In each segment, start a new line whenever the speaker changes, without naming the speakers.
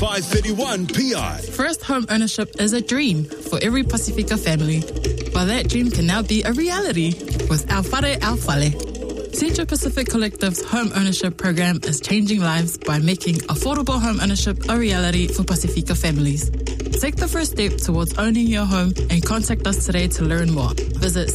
531 PI.
First home ownership is a dream for every Pacifica family. But that dream can now be a reality with Au Whare Au Whale. Central Pacific Collective's home ownership program is changing lives by making affordable home ownership a reality for Pacifica families. Take the first step towards owning your home and contact us today to learn more. Visit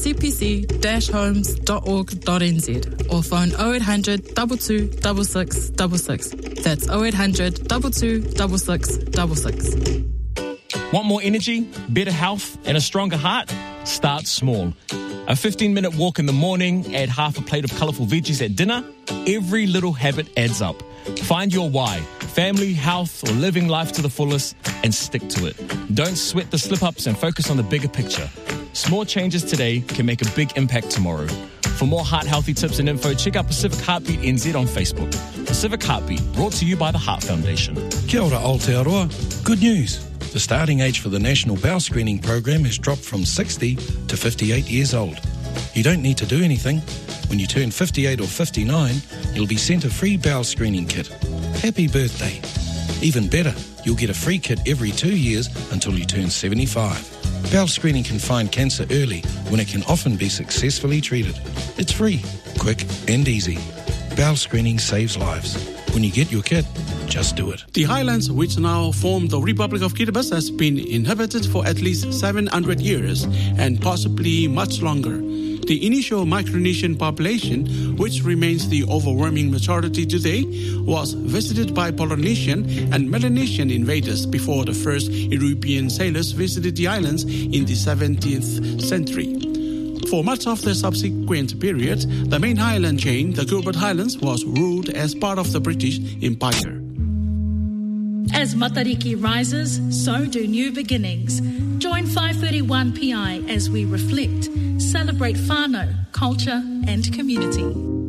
cpc-homes.org.nz or phone 0800 22 6666. That's 0800 22 6666.
Want more energy, better health, and a stronger heart? Start small. A 15-minute walk in the morning, add half a plate of colourful veggies at dinner. Every little habit adds up. Find your why, family, health, or living life to the fullest, and stick to it. Don't sweat the slip-ups and focus on the bigger picture. Small changes today can make a big impact tomorrow. For more heart-healthy tips and info, check out Pacific Heartbeat NZ on Facebook. Pacific Heartbeat, brought to you by the Heart Foundation.
Kia ora Aotearoa. Good news. The starting age for the National Bowel Screening Program has dropped from 60 to 58 years old. You don't need to do anything. When you turn 58 or 59, you'll be sent a free bowel screening kit. Happy birthday. Even better, you'll get a free kit every 2 years until you turn 75. Bowel screening can find cancer early when it can often be successfully treated. It's free, quick and easy. Bowel screening saves lives. When you get your kit, just do it.
The highlands, which now form the Republic of Kiribati, has been inhabited for at least 700 years and possibly much longer. The initial Micronesian population, which remains the overwhelming majority today, was visited by Polynesian and Melanesian invaders before the first European sailors visited the islands in the 17th century. For much of the subsequent period, the main highland chain, the Gilbert Highlands, was ruled as part of the British Empire.
As Matariki rises, so do new beginnings. Join 531 PI as we reflect, celebrate whānau, culture and community.